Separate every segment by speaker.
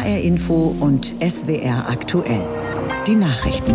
Speaker 1: HR Info und SWR aktuell. Die Nachrichten.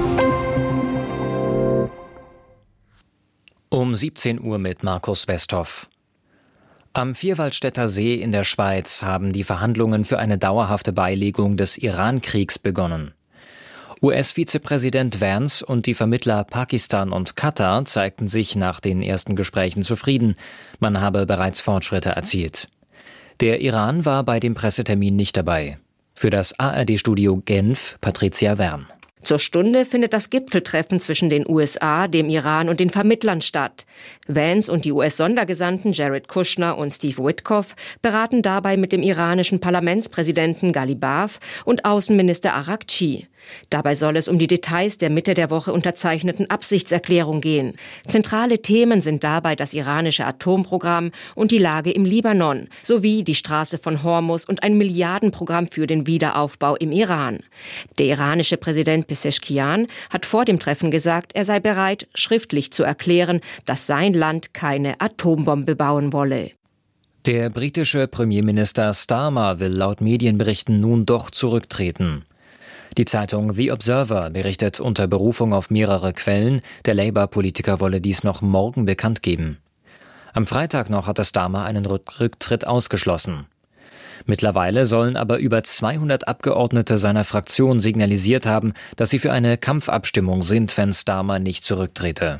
Speaker 2: Um 17 Uhr mit Markus Westhoff. Am Vierwaldstätter See in der Schweiz haben die Verhandlungen für eine dauerhafte Beilegung des Iran-Kriegs begonnen. US-Vizepräsident Vance und die Vermittler Pakistan und Katar zeigten sich nach den ersten Gesprächen zufrieden. Man habe bereits Fortschritte erzielt. Der Iran war bei dem Pressetermin nicht dabei. Für das ARD-Studio Genf Patricia Wern.
Speaker 3: Zur Stunde findet das Gipfeltreffen zwischen den USA, dem Iran und den Vermittlern statt. Vance und die US-Sondergesandten Jared Kushner und Steve Witkoff beraten dabei mit dem iranischen Parlamentspräsidenten Ghalibaf und Außenminister Araghchi. Dabei soll es um die Details der Mitte der Woche unterzeichneten Absichtserklärung gehen. Zentrale Themen sind dabei das iranische Atomprogramm und die Lage im Libanon, sowie die Straße von Hormuz und ein Milliardenprogramm für den Wiederaufbau im Iran. Der iranische Präsident Pezeshkian hat vor dem Treffen gesagt, er sei bereit, schriftlich zu erklären, dass sein Land keine Atombombe bauen wolle.
Speaker 2: Der britische Premierminister Starmer will laut Medienberichten nun doch zurücktreten. Die Zeitung The Observer berichtet unter Berufung auf mehrere Quellen, der Labour-Politiker wolle dies noch morgen bekannt geben. Am Freitag noch hatte Starmer einen Rücktritt ausgeschlossen. Mittlerweile sollen aber über 200 Abgeordnete seiner Fraktion signalisiert haben, dass sie für eine Kampfabstimmung sind, wenn Starmer nicht zurücktrete.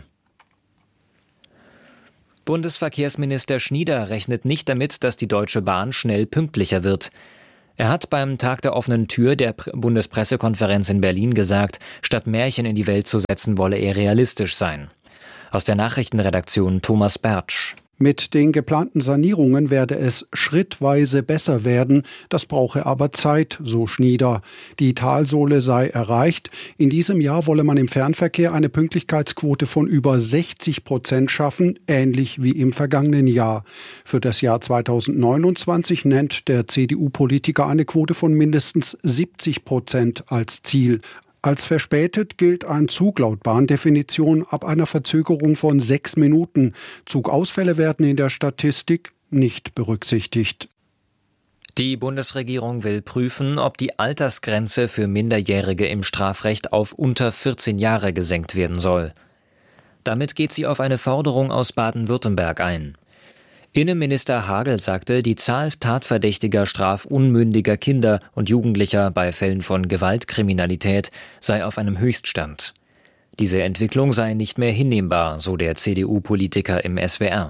Speaker 2: Bundesverkehrsminister Schnieder rechnet nicht damit, dass die Deutsche Bahn schnell pünktlicher wird. Er hat beim Tag der offenen Tür der Bundespressekonferenz in Berlin gesagt, statt Märchen in die Welt zu setzen, wolle er realistisch sein. Aus der Nachrichtenredaktion Thomas Bertsch.
Speaker 4: Mit den geplanten Sanierungen werde es schrittweise besser werden, das brauche aber Zeit, so Schnieder. Die Talsohle sei erreicht. In diesem Jahr wolle man im Fernverkehr eine Pünktlichkeitsquote von über 60% schaffen, ähnlich wie im vergangenen Jahr. Für das Jahr 2029 nennt der CDU-Politiker eine Quote von mindestens 70% als Ziel. Als verspätet gilt ein Zug laut Bahndefinition ab einer Verzögerung von 6 Minuten. Zugausfälle werden in der Statistik nicht berücksichtigt.
Speaker 2: Die Bundesregierung will prüfen, ob die Altersgrenze für Minderjährige im Strafrecht auf unter 14 Jahre gesenkt werden soll. Damit geht sie auf eine Forderung aus Baden-Württemberg ein. Innenminister Hagel sagte, die Zahl tatverdächtiger strafunmündiger Kinder und Jugendlicher bei Fällen von Gewaltkriminalität sei auf einem Höchststand. Diese Entwicklung sei nicht mehr hinnehmbar, so der CDU-Politiker im SWR.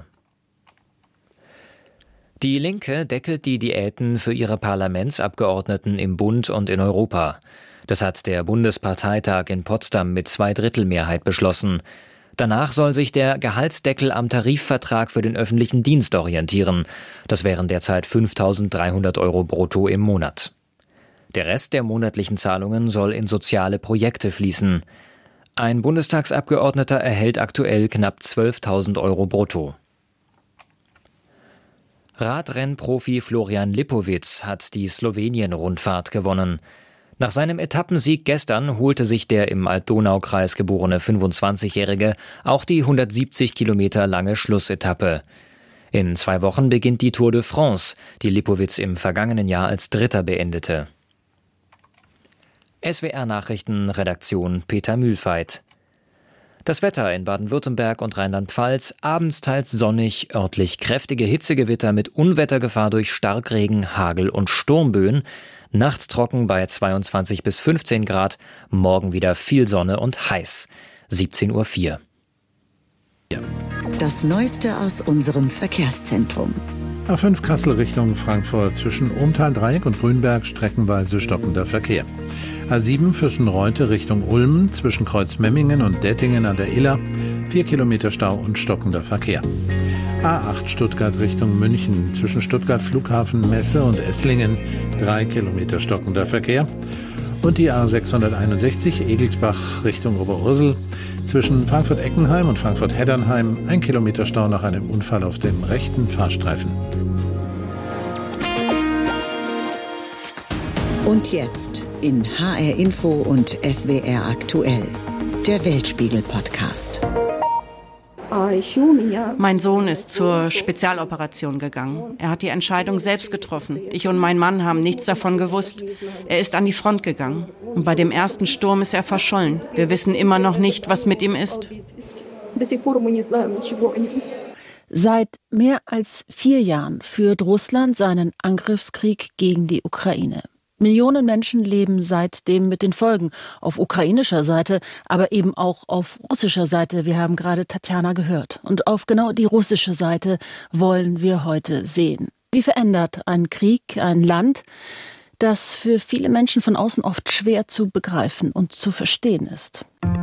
Speaker 2: Die Linke deckelt die Diäten für ihre Parlamentsabgeordneten im Bund und in Europa. Das hat der Bundesparteitag in Potsdam mit 2/3 beschlossen. Danach soll sich der Gehaltsdeckel am Tarifvertrag für den öffentlichen Dienst orientieren. Das wären derzeit 5.300 € brutto im Monat. Der Rest der monatlichen Zahlungen soll in soziale Projekte fließen. Ein Bundestagsabgeordneter erhält aktuell knapp 12.000 € brutto. Radrennprofi Florian Lipowitz hat die Slowenien-Rundfahrt gewonnen. Nach seinem Etappensieg gestern holte sich der im Alb-Donau-Kreis geborene 25-Jährige auch die 170 Kilometer lange Schlussetappe. In 2 Wochen beginnt die Tour de France, die Lipowitz im vergangenen Jahr als Dritter beendete. SWR-Nachrichten, Redaktion Peter Mühlfeit. Das Wetter in Baden-Württemberg und Rheinland-Pfalz: abends teils sonnig, örtlich kräftige Hitzegewitter mit Unwettergefahr durch Starkregen, Hagel und Sturmböen. Nachts trocken bei 22 bis 15 Grad, morgen wieder viel Sonne und heiß. 17:04 Uhr.
Speaker 1: Das Neueste aus unserem Verkehrszentrum.
Speaker 5: A5 Kassel Richtung Frankfurt zwischen Ohmtal-Dreieck und Grünberg streckenweise stockender Verkehr. A7 Füssen-Reute Richtung Ulm zwischen Kreuzmemmingen und Dettingen an der Iller 4 Kilometer Stau und stockender Verkehr. A8 Stuttgart Richtung München zwischen Stuttgart Flughafen Messe und Esslingen 3 Kilometer stockender Verkehr. Und die A661 Egelsbach Richtung Oberursel zwischen Frankfurt-Eckenheim und Frankfurt-Heddernheim 1 Kilometer Stau nach einem Unfall auf dem rechten Fahrstreifen.
Speaker 1: Und jetzt in HR Info und SWR aktuell, der Weltspiegel-Podcast.
Speaker 6: Mein Sohn ist zur Spezialoperation gegangen. Er hat die Entscheidung selbst getroffen. Ich und mein Mann haben nichts davon gewusst. Er ist an die Front gegangen. Und bei dem ersten Sturm ist er verschollen. Wir wissen immer noch nicht, was mit ihm ist.
Speaker 7: Seit mehr als 4 Jahren führt Russland seinen Angriffskrieg gegen die Ukraine. Millionen Menschen leben seitdem mit den Folgen auf ukrainischer Seite, aber eben auch auf russischer Seite. Wir haben gerade Tatjana gehört. Und auf genau die russische Seite wollen wir heute sehen. Wie verändert ein Krieg ein Land, das für viele Menschen von außen oft schwer zu begreifen und zu verstehen ist?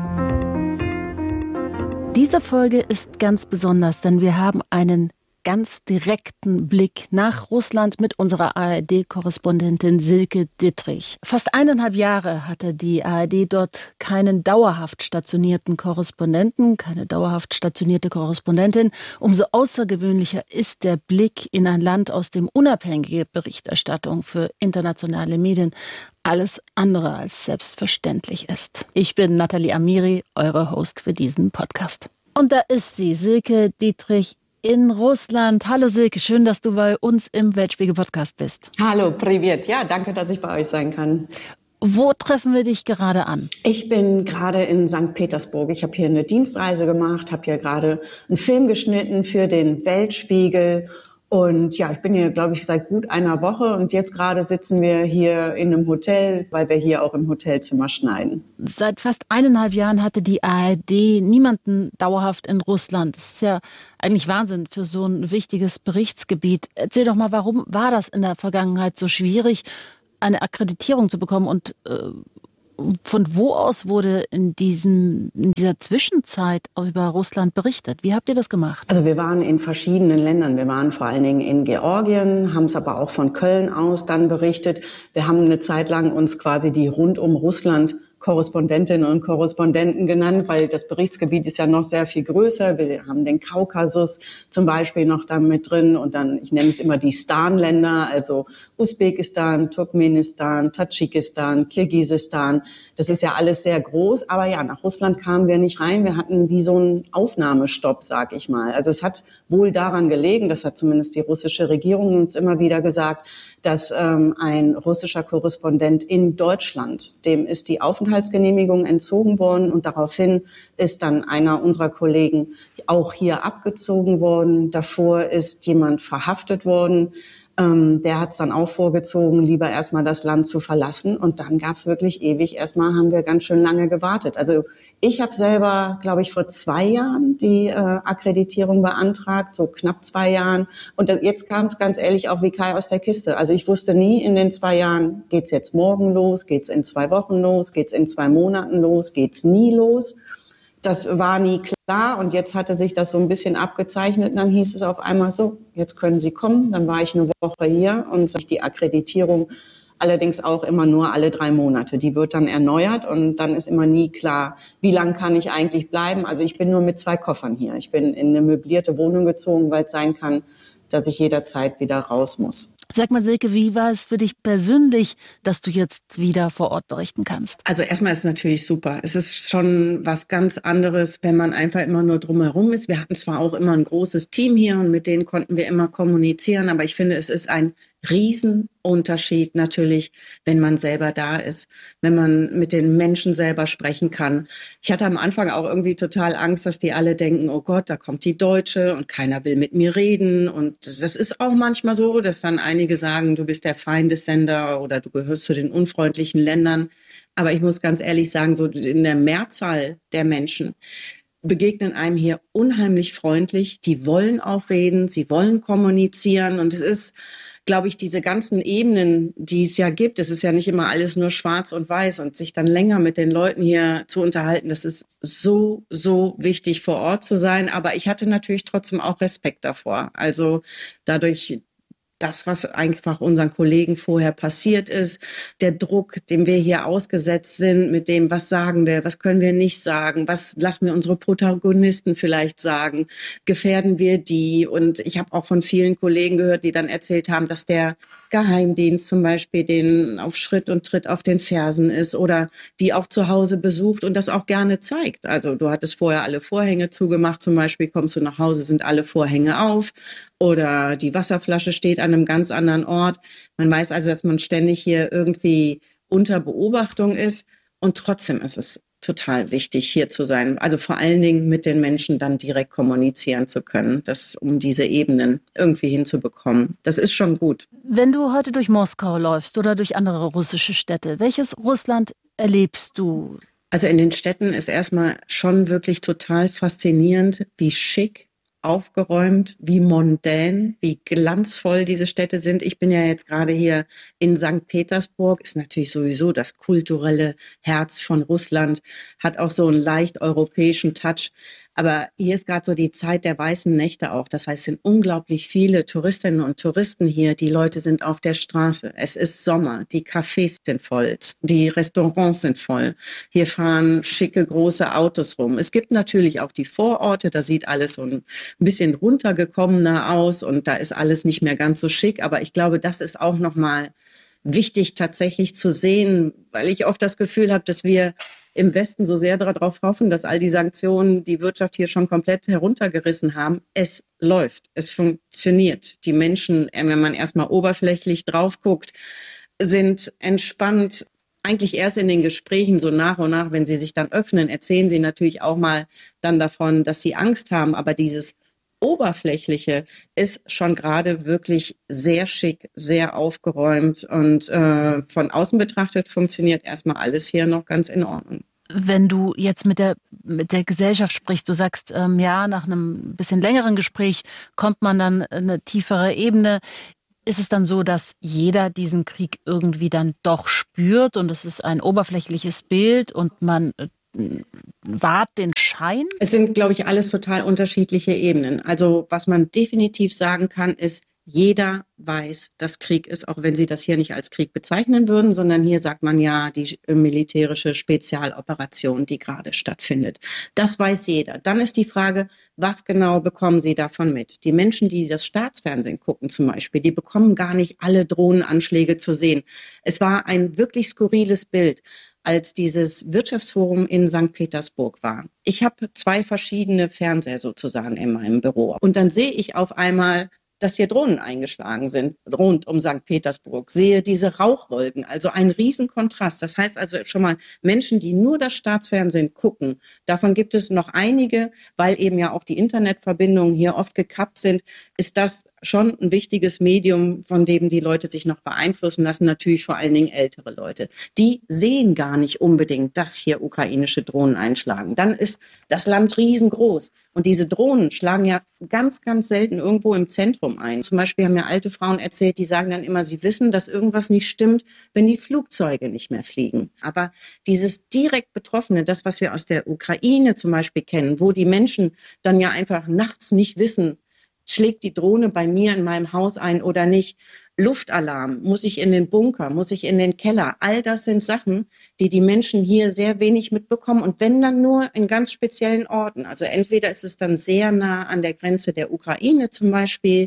Speaker 7: Diese Folge ist ganz besonders, denn wir haben einen ganz direkten Blick nach Russland mit unserer ARD-Korrespondentin Silke Dittrich. Fast 1,5 Jahre hatte die ARD dort keinen dauerhaft stationierten Korrespondenten, keine dauerhaft stationierte Korrespondentin. Umso außergewöhnlicher ist der Blick in ein Land, aus dem unabhängige Berichterstattung für internationale Medien alles andere als selbstverständlich ist. Ich bin Nathalie Amiri, eure Host für diesen Podcast. Und da ist sie, Silke Dittrich in Russland. Hallo Silke, schön, dass du bei uns im Weltspiegel-Podcast bist.
Speaker 8: Hallo, privet. Ja, danke, dass ich bei euch sein kann.
Speaker 7: Wo treffen wir dich gerade an?
Speaker 8: Ich bin gerade in St. Petersburg. Ich habe hier eine Dienstreise gemacht, habe hier gerade einen Film geschnitten für den Weltspiegel. Und ja, ich bin hier, glaube ich, seit gut einer Woche. Und jetzt gerade sitzen wir hier in einem Hotel, weil wir hier auch im Hotelzimmer schneiden.
Speaker 7: Seit fast 1,5 Jahren hatte die ARD niemanden dauerhaft in Russland. Das ist ja eigentlich Wahnsinn für so ein wichtiges Berichtsgebiet. Erzähl doch mal, warum war das in der Vergangenheit so schwierig, eine Akkreditierung zu bekommen? Und von wo aus wurde in dieser Zwischenzeit über Russland berichtet? Wie habt ihr das gemacht?
Speaker 8: Also wir waren in verschiedenen Ländern. Wir waren vor allen Dingen in Georgien, haben es aber auch von Köln aus dann berichtet. Wir haben eine Zeit lang uns quasi die rund um Russland Korrespondentinnen und Korrespondenten genannt, weil das Berichtsgebiet ist ja noch sehr viel größer. Wir haben den Kaukasus zum Beispiel noch da mit drin und dann, ich nenne es immer die Stan-Länder, also Usbekistan, Turkmenistan, Tadschikistan, Kirgisistan. Das ist ja alles sehr groß, aber ja, nach Russland kamen wir nicht rein. Wir hatten wie so einen Aufnahmestopp, sag ich mal. Also es hat wohl daran gelegen, das hat zumindest die russische Regierung uns immer wieder gesagt, dass ein russischer Korrespondent in Deutschland, dem ist die Aufenthaltsgenehmigung entzogen worden und daraufhin ist dann einer unserer Kollegen auch hier abgezogen worden. Davor ist jemand verhaftet worden. Der hat es dann auch vorgezogen, lieber erstmal das Land zu verlassen. Und dann gab es wirklich ewig. Erstmal haben wir ganz schön lange gewartet. Also ich habe selber, glaube ich, vor 2 Jahren die Akkreditierung beantragt, so knapp 2 Jahren. Und jetzt kam es ganz ehrlich auch wie Kai aus der Kiste. Also ich wusste nie in den 2 Jahren, geht's jetzt morgen los, geht's in 2 Wochen los, geht's in 2 Monaten los, geht's nie los. Das war nie klar und jetzt hatte sich das so ein bisschen abgezeichnet und dann hieß es auf einmal so, jetzt können Sie kommen. Dann war ich eine Woche hier und die Akkreditierung allerdings auch immer nur alle 3 Monate. Die wird dann erneuert und dann ist immer nie klar, wie lange kann ich eigentlich bleiben. Also ich bin nur mit 2 Koffern hier. Ich bin in eine möblierte Wohnung gezogen, weil es sein kann, dass ich jederzeit wieder raus muss.
Speaker 7: Sag mal, Silke, wie war es für dich persönlich, dass du jetzt wieder vor Ort berichten kannst?
Speaker 8: Also erstmal ist es natürlich super. Es ist schon was ganz anderes, wenn man einfach immer nur drumherum ist. Wir hatten zwar auch immer ein großes Team hier und mit denen konnten wir immer kommunizieren, aber ich finde, es ist ein Riesenunterschied natürlich, wenn man selber da ist, wenn man mit den Menschen selber sprechen kann. Ich hatte am Anfang auch irgendwie total Angst, dass die alle denken, oh Gott, da kommt die Deutsche und keiner will mit mir reden. Und das ist auch manchmal so, dass dann einige sagen, du bist der Feindessender oder du gehörst zu den unfreundlichen Ländern. Aber ich muss ganz ehrlich sagen, so in der Mehrzahl der Menschen begegnen einem hier unheimlich freundlich. Die wollen auch reden, sie wollen kommunizieren und es ist, glaube ich, diese ganzen Ebenen, die es ja gibt, es ist ja nicht immer alles nur schwarz und weiß und sich dann länger mit den Leuten hier zu unterhalten, das ist so, so wichtig, vor Ort zu sein. Aber ich hatte natürlich trotzdem auch Respekt davor. Also dadurch, das, was einfach unseren Kollegen vorher passiert ist, der Druck, dem wir hier ausgesetzt sind, mit dem, was sagen wir, was können wir nicht sagen, was lassen wir unsere Protagonisten vielleicht sagen, gefährden wir die? Und ich habe auch von vielen Kollegen gehört, die dann erzählt haben, dass der Geheimdienst zum Beispiel, den auf Schritt und Tritt auf den Fersen ist oder die auch zu Hause besucht und das auch gerne zeigt. Also du hattest vorher alle Vorhänge zugemacht, zum Beispiel kommst du nach Hause, sind alle Vorhänge auf oder die Wasserflasche steht an einem ganz anderen Ort. Man weiß also, dass man ständig hier irgendwie unter Beobachtung ist und trotzdem ist es total wichtig, hier zu sein. Also vor allen Dingen mit den Menschen dann direkt kommunizieren zu können, um diese Ebenen irgendwie hinzubekommen. Das ist schon gut.
Speaker 7: Wenn du heute durch Moskau läufst oder durch andere russische Städte, welches Russland erlebst du?
Speaker 8: Also in den Städten ist erstmal schon wirklich total faszinierend, wie schick, aufgeräumt, wie mondän, wie glanzvoll diese Städte sind. Ich bin ja jetzt gerade hier in St. Petersburg, ist natürlich sowieso das kulturelle Herz von Russland, hat auch so einen leicht europäischen Touch. Aber hier ist gerade so die Zeit der weißen Nächte auch. Das heißt, es sind unglaublich viele Touristinnen und Touristen hier. Die Leute sind auf der Straße. Es ist Sommer. Die Cafés sind voll. Die Restaurants sind voll. Hier fahren schicke, große Autos rum. Es gibt natürlich auch die Vororte. Da sieht alles so ein bisschen runtergekommener aus und da ist alles nicht mehr ganz so schick. Aber ich glaube, das ist auch nochmal wichtig tatsächlich zu sehen, weil ich oft das Gefühl habe, dass wir im Westen so sehr darauf hoffen, dass all die Sanktionen die Wirtschaft hier schon komplett heruntergerissen haben. Es läuft, es funktioniert. Die Menschen, wenn man erstmal oberflächlich drauf guckt, sind entspannt. Eigentlich erst in den Gesprächen so nach und nach, wenn sie sich dann öffnen, erzählen sie natürlich auch mal dann davon, dass sie Angst haben. Aber dieses Oberflächliche ist schon gerade wirklich sehr schick, sehr aufgeräumt und von außen betrachtet funktioniert erstmal alles hier noch ganz in Ordnung.
Speaker 7: Wenn du jetzt mit der Gesellschaft sprichst, du sagst, ja, nach einem bisschen längeren Gespräch kommt man dann eine tiefere Ebene. Ist es dann so, dass jeder diesen Krieg irgendwie dann doch spürt und es ist ein oberflächliches Bild und man wahrt den Schein?
Speaker 8: Es sind, glaube ich, alles total unterschiedliche Ebenen. Also was man definitiv sagen kann, ist, jeder weiß, dass Krieg ist, auch wenn Sie das hier nicht als Krieg bezeichnen würden, sondern hier sagt man ja die militärische Spezialoperation, die gerade stattfindet. Das weiß jeder. Dann ist die Frage, was genau bekommen Sie davon mit? Die Menschen, die das Staatsfernsehen gucken zum Beispiel, die bekommen gar nicht alle Drohnenanschläge zu sehen. Es war ein wirklich skurriles Bild, als dieses Wirtschaftsforum in St. Petersburg war. Ich habe 2 verschiedene Fernseher sozusagen in meinem Büro. Und dann sehe ich auf einmal, dass hier Drohnen eingeschlagen sind rund um St. Petersburg. Sehe diese Rauchwolken, also ein Riesenkontrast. Das heißt also schon mal Menschen, die nur das Staatsfernsehen gucken, davon gibt es noch einige, weil eben ja auch die Internetverbindungen hier oft gekappt sind, ist das schon ein wichtiges Medium, von dem die Leute sich noch beeinflussen lassen, natürlich vor allen Dingen ältere Leute. Die sehen gar nicht unbedingt, dass hier ukrainische Drohnen einschlagen. Dann ist das Land riesengroß und diese Drohnen schlagen ja ganz, ganz selten irgendwo im Zentrum ein. Zum Beispiel haben mir alte Frauen erzählt, die sagen dann immer, sie wissen, dass irgendwas nicht stimmt, wenn die Flugzeuge nicht mehr fliegen. Aber dieses direkt Betroffene, das, was wir aus der Ukraine zum Beispiel kennen, wo die Menschen dann ja einfach nachts nicht wissen, schlägt die Drohne bei mir in meinem Haus ein oder nicht? Luftalarm, muss ich in den Bunker, muss ich in den Keller? All das sind Sachen, die die Menschen hier sehr wenig mitbekommen und wenn dann nur in ganz speziellen Orten. Also entweder ist es dann sehr nah an der Grenze der Ukraine zum Beispiel,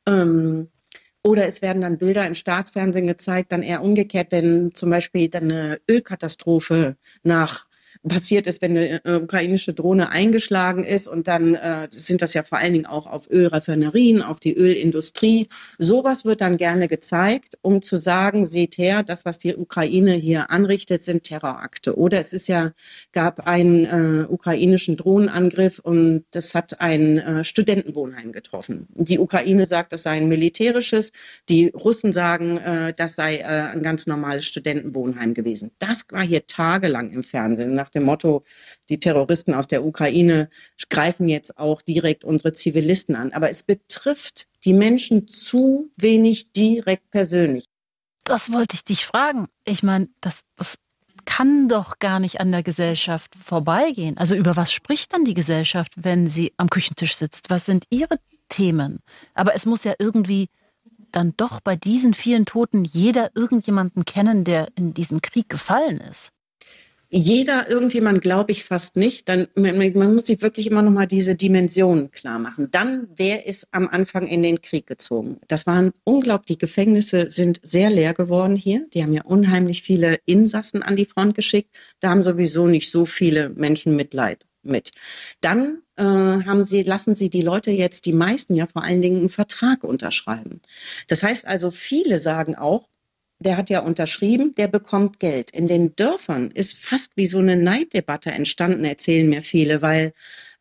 Speaker 8: oder es werden dann Bilder im Staatsfernsehen gezeigt, dann eher umgekehrt, wenn zum Beispiel dann eine Ölkatastrophe passiert ist, wenn eine ukrainische Drohne eingeschlagen ist und dann sind das ja vor allen Dingen auch auf Ölraffinerien, auf die Ölindustrie. Sowas wird dann gerne gezeigt, um zu sagen, seht her, das, was die Ukraine hier anrichtet, sind Terrorakte. Oder es ist gab einen ukrainischen Drohnenangriff und das hat ein Studentenwohnheim getroffen. Die Ukraine sagt, das sei ein militärisches, die Russen sagen, das sei ein ganz normales Studentenwohnheim gewesen. Das war hier tagelang im Fernsehen, nach dem Motto, die Terroristen aus der Ukraine greifen jetzt auch direkt unsere Zivilisten an. Aber es betrifft die Menschen zu wenig direkt persönlich.
Speaker 7: Das wollte ich dich fragen. Ich meine, das kann doch gar nicht an der Gesellschaft vorbeigehen. Also über was spricht dann die Gesellschaft, wenn sie am Küchentisch sitzt? Was sind ihre Themen? Aber es muss ja irgendwie dann doch bei diesen vielen Toten jeder irgendjemanden kennen, der in diesem Krieg gefallen ist.
Speaker 8: Irgendjemand glaube ich fast nicht. Man muss sich wirklich immer noch mal diese Dimensionen klar machen. Dann, wer ist am Anfang in den Krieg gezogen? Das waren unglaublich, die Gefängnisse sind sehr leer geworden hier. Die haben ja unheimlich viele Insassen an die Front geschickt. Da haben sowieso nicht so viele Menschen Mitleid mit. Dann lassen sie die Leute jetzt, die meisten ja vor allen Dingen, einen Vertrag unterschreiben. Das heißt also, viele sagen auch, der hat ja unterschrieben, der bekommt Geld. In den Dörfern ist fast wie so eine Neiddebatte entstanden, erzählen mir viele, weil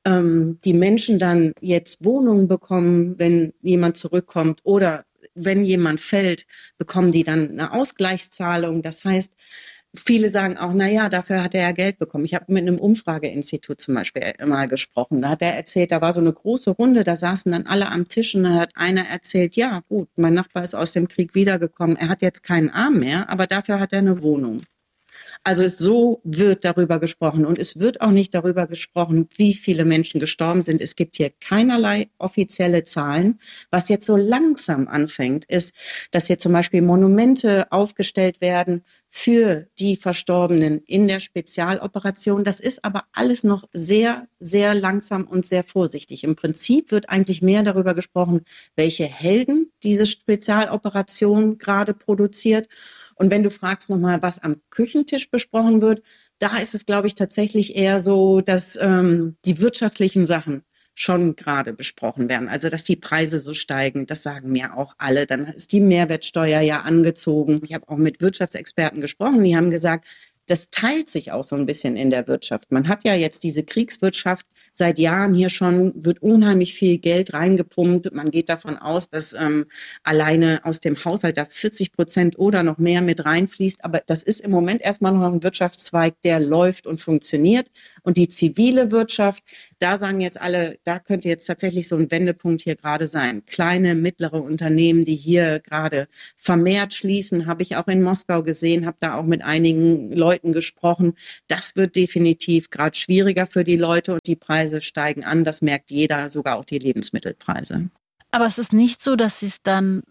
Speaker 8: die Menschen dann jetzt Wohnungen bekommen, wenn jemand zurückkommt, oder wenn jemand fällt, bekommen die dann eine Ausgleichszahlung. Das heißt, viele sagen auch, na ja, dafür hat er ja Geld bekommen. Ich habe mit einem Umfrageinstitut zum Beispiel mal gesprochen. Da hat er erzählt, da war so eine große Runde, da saßen dann alle am Tisch und da hat einer erzählt, ja gut, mein Nachbar ist aus dem Krieg wiedergekommen. Er hat jetzt keinen Arm mehr, aber dafür hat er eine Wohnung. Also so wird darüber gesprochen, und es wird auch nicht darüber gesprochen, wie viele Menschen gestorben sind. Es gibt hier keinerlei offizielle Zahlen. Was jetzt so langsam anfängt, ist, dass hier zum Beispiel Monumente aufgestellt werden für die Verstorbenen in der Spezialoperation. Das ist aber alles noch sehr, sehr langsam und sehr vorsichtig. Im Prinzip wird eigentlich mehr darüber gesprochen, welche Helden diese Spezialoperation gerade produziert. Und wenn du fragst nochmal, was am Küchentisch besprochen wird, da ist es, glaube ich, tatsächlich eher so, dass die wirtschaftlichen Sachen schon gerade besprochen werden. Also, dass die Preise so steigen, das sagen mir auch alle. Dann ist die Mehrwertsteuer ja angezogen. Ich habe auch mit Wirtschaftsexperten gesprochen, die haben gesagt, das teilt sich auch so ein bisschen in der Wirtschaft. Man hat ja jetzt diese Kriegswirtschaft seit Jahren hier schon, wird unheimlich viel Geld reingepumpt. Man geht davon aus, dass alleine aus dem Haushalt da 40% oder noch mehr mit reinfließt. Aber das ist im Moment erstmal noch ein Wirtschaftszweig, der läuft und funktioniert. Und die zivile Wirtschaft, da sagen jetzt alle, da könnte jetzt tatsächlich so ein Wendepunkt hier gerade sein. Kleine, mittlere Unternehmen, die hier gerade vermehrt schließen, habe ich auch in Moskau gesehen, habe da auch mit einigen Leuten gesprochen. Das wird definitiv gerade schwieriger für die Leute und die Preise steigen an. Das merkt jeder, sogar auch die Lebensmittelpreise.
Speaker 7: Aber es ist nicht so, dass Sie es dann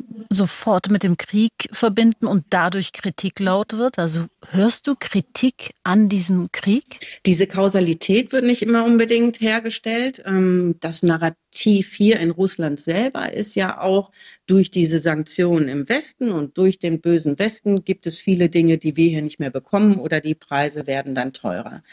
Speaker 7: sofort mit dem Krieg verbinden und dadurch Kritik laut wird? Also hörst du Kritik an diesem Krieg?
Speaker 8: Diese Kausalität wird nicht immer unbedingt hergestellt. Das Narrativ hier in Russland selber ist ja auch, durch diese Sanktionen im Westen und durch den bösen Westen gibt es viele Dinge, die wir hier nicht mehr bekommen, oder die Preise werden dann teurer.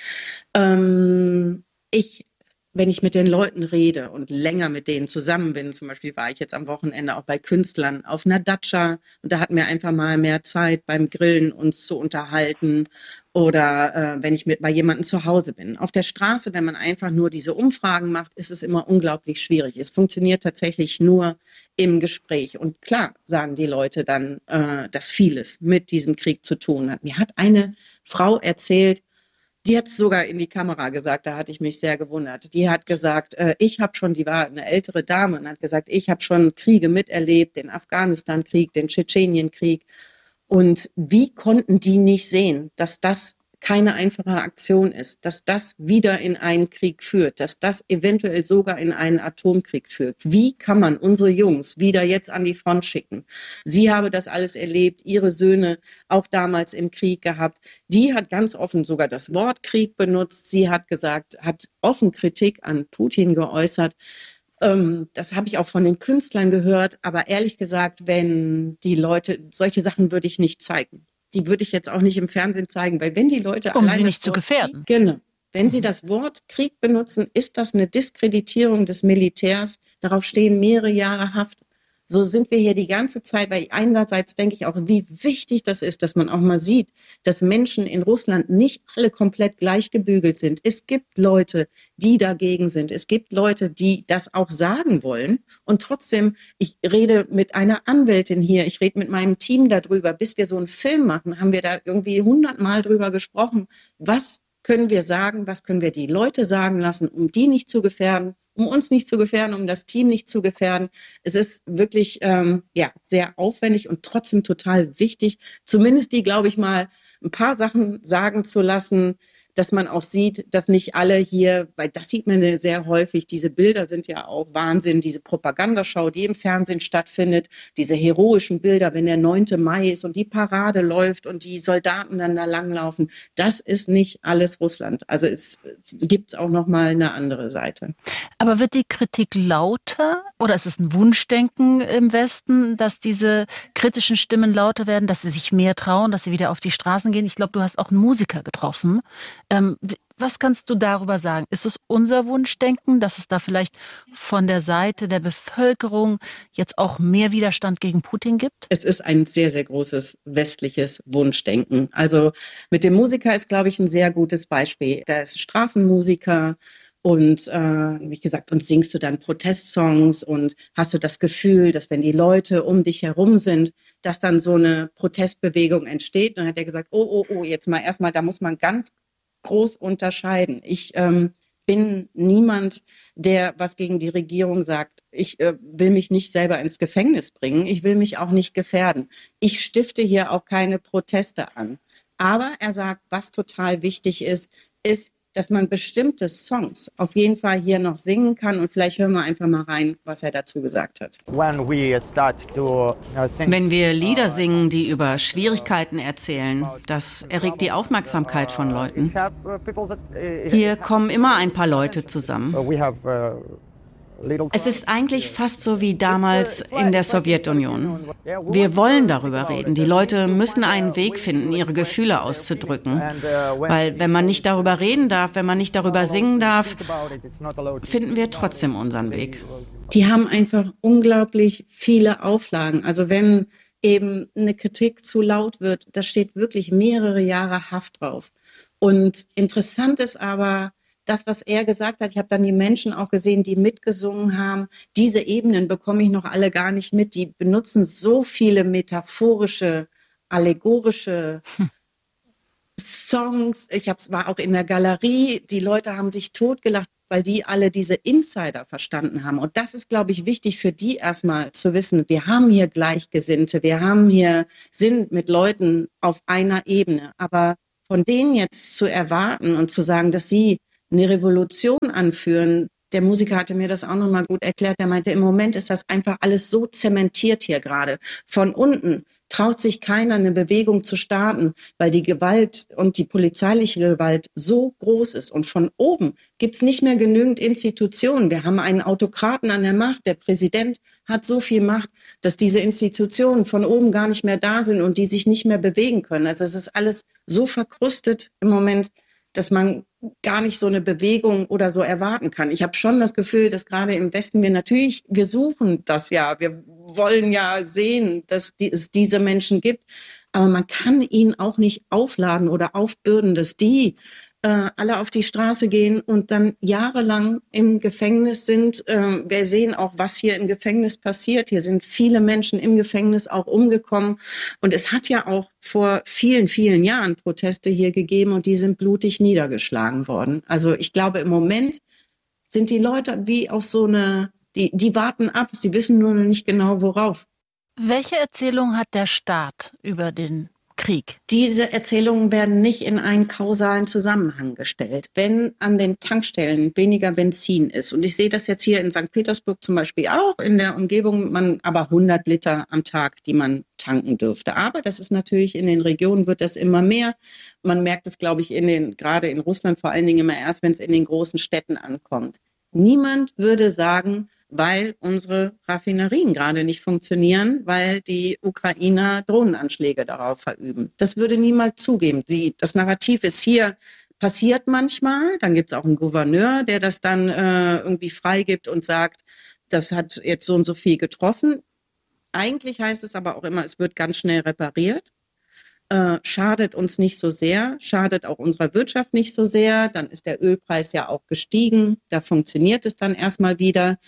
Speaker 8: Wenn ich mit den Leuten rede und länger mit denen zusammen bin, zum Beispiel war ich jetzt am Wochenende auch bei Künstlern auf einer Datscha, und da hatten wir einfach mal mehr Zeit beim Grillen uns zu unterhalten, oder wenn ich bei jemandem zu Hause bin. Auf der Straße, wenn man einfach nur diese Umfragen macht, ist es immer unglaublich schwierig. Es funktioniert tatsächlich nur im Gespräch. Und klar sagen die Leute dann, dass vieles mit diesem Krieg zu tun hat. Mir hat eine Frau erzählt, die hat es sogar in die Kamera gesagt, da hatte ich mich sehr gewundert. Die hat gesagt, die war eine ältere Dame, und hat gesagt, ich habe schon Kriege miterlebt, den Afghanistan-Krieg, den Tschetschenien-Krieg. Und wie konnten die nicht sehen, dass das keine einfache Aktion ist, dass das wieder in einen Krieg führt, dass das eventuell sogar in einen Atomkrieg führt. Wie kann man unsere Jungs wieder jetzt an die Front schicken? Sie habe das alles erlebt, ihre Söhne auch damals im Krieg gehabt. Die hat ganz offen sogar das Wort Krieg benutzt. Sie hat gesagt, hat offen Kritik an Putin geäußert. Das habe ich auch von den Künstlern gehört. Aber ehrlich gesagt, wenn die Leute, solche Sachen würde ich nicht zeigen. Die würde ich jetzt auch nicht im Fernsehen zeigen, weil wenn die Leute
Speaker 7: um sie nicht zu gefährden.
Speaker 8: Genau. Wenn sie das Wort Krieg benutzen, ist das eine Diskreditierung des Militärs. Darauf stehen mehrere Jahre Haft. So sind wir hier die ganze Zeit, weil einerseits denke ich auch, wie wichtig das ist, dass man auch mal sieht, dass Menschen in Russland nicht alle komplett gleich gebügelt sind. Es gibt Leute, die dagegen sind. Es gibt Leute, die das auch sagen wollen. Und trotzdem, ich rede mit einer Anwältin hier, ich rede mit meinem Team darüber. Bis wir so einen Film machen, haben wir da irgendwie 100-mal drüber gesprochen. Was können wir sagen, was können wir die Leute sagen lassen, um die nicht zu gefährden, um uns nicht zu gefährden, um das Team nicht zu gefährden. Es ist wirklich sehr aufwendig und trotzdem total wichtig, zumindest die, glaube ich mal, ein paar Sachen sagen zu lassen, dass man auch sieht, dass nicht alle hier, weil das sieht man sehr häufig, diese Bilder sind ja auch Wahnsinn, diese Propagandaschau, die im Fernsehen stattfindet, diese heroischen Bilder, wenn der 9. Mai ist und die Parade läuft und die Soldaten dann da langlaufen, das ist nicht alles Russland. Also es gibt auch noch mal eine andere Seite.
Speaker 7: Aber wird die Kritik lauter oder ist es ein Wunschdenken im Westen, dass diese kritischen Stimmen lauter werden, dass sie sich mehr trauen, dass sie wieder auf die Straßen gehen? Ich glaube, du hast auch einen Musiker getroffen. Was kannst du darüber sagen? Ist es unser Wunschdenken, dass es da vielleicht von der Seite der Bevölkerung jetzt auch mehr Widerstand gegen Putin gibt?
Speaker 8: Es ist ein sehr, sehr großes westliches Wunschdenken. Also mit dem Musiker ist, glaube ich, ein sehr gutes Beispiel. Da ist ein Straßenmusiker und wie gesagt, und singst du dann Protestsongs und hast du das Gefühl, dass wenn die Leute um dich herum sind, dass dann so eine Protestbewegung entsteht. Und dann hat er gesagt, oh, jetzt mal erstmal, da muss man ganz groß unterscheiden. Ich bin niemand, der was gegen die Regierung sagt. Ich will mich nicht selber ins Gefängnis bringen. Ich will mich auch nicht gefährden. Ich stifte hier auch keine Proteste an. Aber er sagt, was total wichtig ist, dass man bestimmte Songs auf jeden Fall hier noch singen kann. Und vielleicht hören wir einfach mal rein, was er dazu gesagt hat.
Speaker 6: Wenn wir Lieder singen, die über Schwierigkeiten erzählen, das erregt die Aufmerksamkeit von Leuten. Hier kommen immer ein paar Leute zusammen. Es ist eigentlich fast so wie damals in der Sowjetunion. Wir wollen darüber reden. Die Leute müssen einen Weg finden, ihre Gefühle auszudrücken. Weil wenn man nicht darüber reden darf, wenn man nicht darüber singen darf, finden wir trotzdem unseren Weg.
Speaker 8: Die haben einfach unglaublich viele Auflagen. Also wenn eben eine Kritik zu laut wird, da steht wirklich mehrere Jahre Haft drauf. Und interessant ist aber, das, was er gesagt hat, ich habe dann die Menschen auch gesehen, die mitgesungen haben. Diese Ebenen bekomme ich noch alle gar nicht mit. Die benutzen so viele metaphorische, allegorische Songs. War auch in der Galerie. Die Leute haben sich totgelacht, weil die alle diese Insider verstanden haben. Und das ist, glaube ich, wichtig für die erstmal zu wissen. Wir haben hier Gleichgesinnte. Sind mit Leuten auf einer Ebene. Aber von denen jetzt zu erwarten und zu sagen, dass sie eine Revolution anführen. Der Musiker hatte mir das auch nochmal gut erklärt. Der meinte, im Moment ist das einfach alles so zementiert hier gerade. Von unten traut sich keiner, eine Bewegung zu starten, weil die Gewalt und die polizeiliche Gewalt so groß ist. Und von oben gibt's nicht mehr genügend Institutionen. Wir haben einen Autokraten an der Macht. Der Präsident hat so viel Macht, dass diese Institutionen von oben gar nicht mehr da sind und die sich nicht mehr bewegen können. Also es ist alles so verkrustet im Moment, dass man gar nicht so eine Bewegung oder so erwarten kann. Ich habe schon das Gefühl, dass gerade im Westen wir suchen das ja. Wir wollen ja sehen, dass es diese Menschen gibt. Aber man kann ihnen auch nicht aufladen oder aufbürden, dass die alle auf die Straße gehen und dann jahrelang im Gefängnis sind. Wir sehen auch, was hier im Gefängnis passiert. Hier sind viele Menschen im Gefängnis auch umgekommen. Und es hat ja auch vor vielen, vielen Jahren Proteste hier gegeben und die sind blutig niedergeschlagen worden. Also ich glaube, im Moment sind die Leute wie auf so eine, die warten ab. Sie wissen nur noch nicht genau, worauf.
Speaker 7: Welche Erzählung hat der Staat über den Krieg?
Speaker 8: Diese Erzählungen werden nicht in einen kausalen Zusammenhang gestellt. Wenn an den Tankstellen weniger Benzin ist, und ich sehe das jetzt hier in St. Petersburg zum Beispiel auch in der Umgebung, aber 100 Liter am Tag, die man tanken dürfte. Aber das ist natürlich in den Regionen wird das immer mehr. Man merkt es, glaube ich, gerade in Russland vor allen Dingen immer erst, wenn es in den großen Städten ankommt. Niemand würde sagen, weil unsere Raffinerien gerade nicht funktionieren, weil die Ukrainer Drohnenanschläge darauf verüben. Das würde niemand zugeben. Das Narrativ ist hier, passiert manchmal. Dann gibt es auch einen Gouverneur, der das dann irgendwie freigibt und sagt, das hat jetzt so und so viel getroffen. Eigentlich heißt es aber auch immer, es wird ganz schnell repariert. Schadet uns nicht so sehr, schadet auch unserer Wirtschaft nicht so sehr. Dann ist der Ölpreis ja auch gestiegen. Da funktioniert es dann erstmal wieder.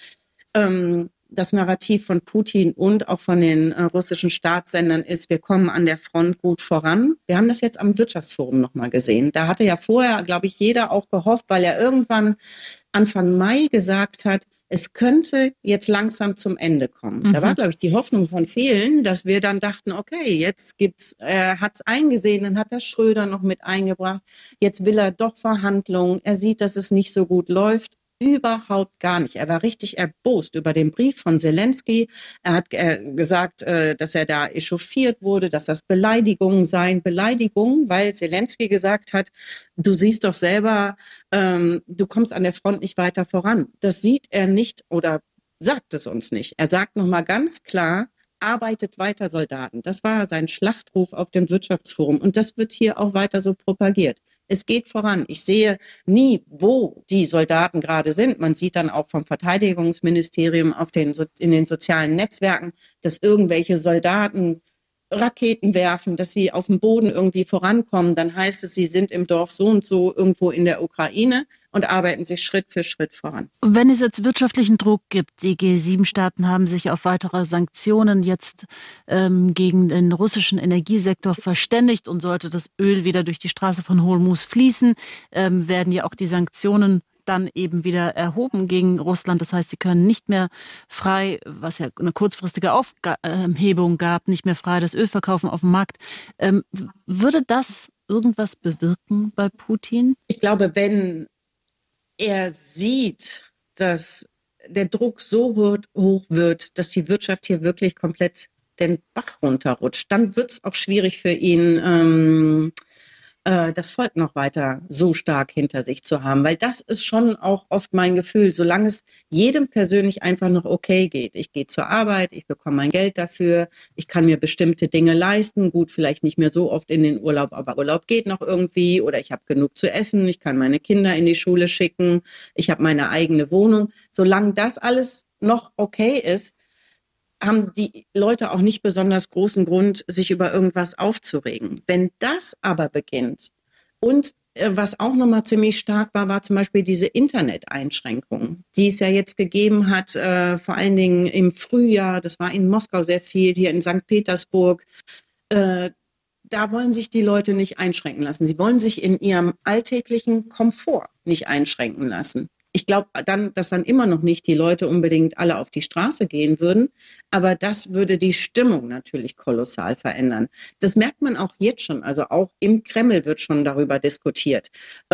Speaker 8: Das Narrativ von Putin und auch von den russischen Staatssendern ist, wir kommen an der Front gut voran. Wir haben das jetzt am Wirtschaftsforum nochmal gesehen. Da hatte ja vorher, glaube ich, jeder auch gehofft, weil er irgendwann Anfang Mai gesagt hat,
Speaker 6: es könnte jetzt langsam zum Ende kommen. Da war, glaube ich, die Hoffnung von vielen, dass wir dann dachten, okay, jetzt hat's eingesehen, dann hat der Schröder noch mit eingebracht, jetzt will er doch Verhandlungen, er sieht, dass es nicht so gut läuft. Überhaupt gar nicht. Er war richtig erbost über den Brief von Zelensky. Er hat gesagt, dass er da echauffiert wurde, dass das Beleidigungen seien. Beleidigungen, weil Zelensky gesagt hat, du siehst doch selber, du kommst an der Front nicht weiter voran. Das sieht er nicht oder sagt es uns nicht. Er sagt nochmal ganz klar, arbeitet weiter, Soldaten. Das war sein Schlachtruf auf dem Wirtschaftsforum. Und das wird hier auch weiter so propagiert. Es geht voran. Ich sehe nie, wo die Soldaten gerade sind. Man sieht dann auch vom Verteidigungsministerium in den sozialen Netzwerken, dass irgendwelche Soldaten Raketen werfen, dass sie auf dem Boden irgendwie vorankommen. Dann heißt es, sie sind im Dorf so und so irgendwo in der Ukraine und arbeiten sich Schritt für Schritt voran.
Speaker 7: Wenn es jetzt wirtschaftlichen Druck gibt, die G7-Staaten haben sich auf weitere Sanktionen jetzt gegen den russischen Energiesektor verständigt und sollte das Öl wieder durch die Straße von Hormuz fließen, werden ja auch die Sanktionen dann eben wieder erhoben gegen Russland. Das heißt, sie können nicht mehr frei, was ja eine kurzfristige Aufhebung gab, nicht mehr frei das Öl verkaufen auf dem Markt. Würde das irgendwas bewirken bei Putin?
Speaker 6: Ich glaube, wenn er sieht, dass der Druck so hoch wird, dass die Wirtschaft hier wirklich komplett den Bach runterrutscht, dann wird es auch schwierig für ihn, das Volk noch weiter so stark hinter sich zu haben. Weil das ist schon auch oft mein Gefühl, solange es jedem persönlich einfach noch okay geht. Ich gehe zur Arbeit, ich bekomme mein Geld dafür, ich kann mir bestimmte Dinge leisten, gut, vielleicht nicht mehr so oft in den Urlaub, aber Urlaub geht noch irgendwie oder ich habe genug zu essen, ich kann meine Kinder in die Schule schicken, ich habe meine eigene Wohnung. Solange das alles noch okay ist, haben die Leute auch nicht besonders großen Grund, sich über irgendwas aufzuregen. Wenn das aber beginnt und was auch nochmal ziemlich stark war zum Beispiel diese Internet-Einschränkungen, die es ja jetzt gegeben hat, vor allen Dingen im Frühjahr, das war in Moskau sehr viel, hier in St. Petersburg, da wollen sich die Leute nicht einschränken lassen. Sie wollen sich in ihrem alltäglichen Komfort nicht einschränken lassen. Ich glaube dann, dass dann immer noch nicht die Leute unbedingt alle auf die Straße gehen würden, aber das würde die Stimmung natürlich kolossal verändern. Das merkt man auch jetzt schon, also auch im Kreml wird schon darüber diskutiert,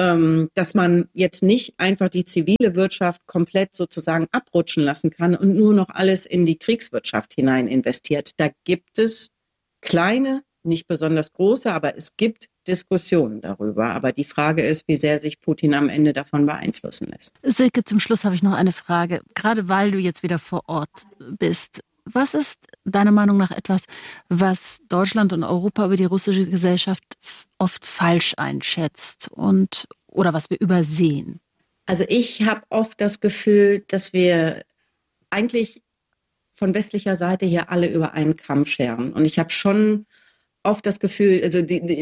Speaker 6: dass man jetzt nicht einfach die zivile Wirtschaft komplett sozusagen abrutschen lassen kann und nur noch alles in die Kriegswirtschaft hinein investiert. Da gibt es kleine, nicht besonders große, aber es gibt Diskussionen darüber. Aber die Frage ist, wie sehr sich Putin am Ende davon beeinflussen lässt.
Speaker 7: Silke, zum Schluss habe ich noch eine Frage. Gerade weil du jetzt wieder vor Ort bist. Was ist deiner Meinung nach etwas, was Deutschland und Europa über die russische Gesellschaft oft falsch einschätzt oder was wir übersehen?
Speaker 6: Also ich habe oft das Gefühl, dass wir eigentlich von westlicher Seite hier alle über einen Kamm scheren. Und ich habe schon oft das Gefühl, also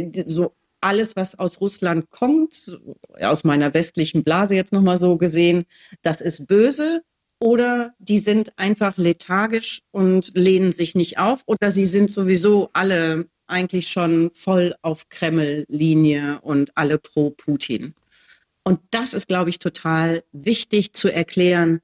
Speaker 6: so alles, was aus Russland kommt, aus meiner westlichen Blase jetzt nochmal so gesehen, das ist böse oder die sind einfach lethargisch und lehnen sich nicht auf oder sie sind sowieso alle eigentlich schon voll auf Kreml-Linie und alle pro Putin. Und das ist, glaube ich, total wichtig zu erklären,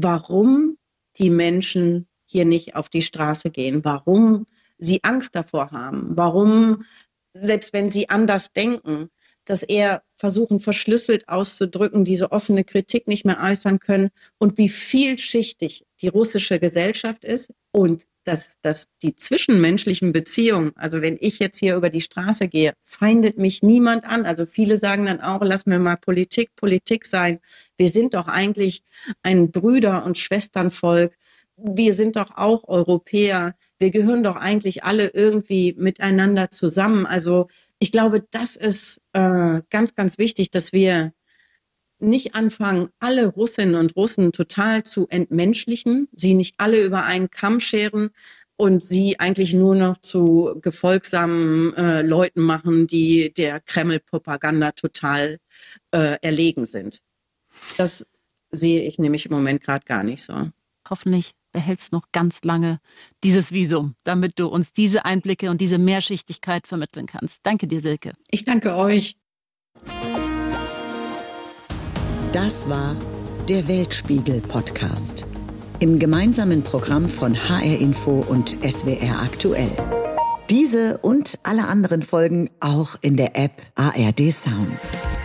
Speaker 6: warum die Menschen hier nicht auf die Straße gehen, warum sie Angst davor haben, warum, selbst wenn sie anders denken, dass eher versuchen, verschlüsselt auszudrücken, diese offene Kritik nicht mehr äußern können und wie vielschichtig die russische Gesellschaft ist und dass die zwischenmenschlichen Beziehungen, also wenn ich jetzt hier über die Straße gehe, feindet mich niemand an. Also viele sagen dann auch, lass mir mal Politik sein. Wir sind doch eigentlich ein Brüder- und Schwesternvolk. Wir sind doch auch Europäer. Wir gehören doch eigentlich alle irgendwie miteinander zusammen. Also ich glaube, das ist ganz, ganz wichtig, dass wir nicht anfangen, alle Russinnen und Russen total zu entmenschlichen, sie nicht alle über einen Kamm scheren und sie eigentlich nur noch zu gefolgsamen Leuten machen, die der Kreml-Propaganda total erlegen sind. Das sehe ich nämlich im Moment gerade gar nicht so.
Speaker 7: Hoffentlich behältst noch ganz lange dieses Visum, damit du uns diese Einblicke und diese Mehrschichtigkeit vermitteln kannst. Danke dir, Silke.
Speaker 6: Ich danke euch.
Speaker 1: Das war Der Weltspiegel-Podcast. Im gemeinsamen Programm von HR Info und SWR Aktuell. Diese und alle anderen Folgen auch in der App ARD Sounds.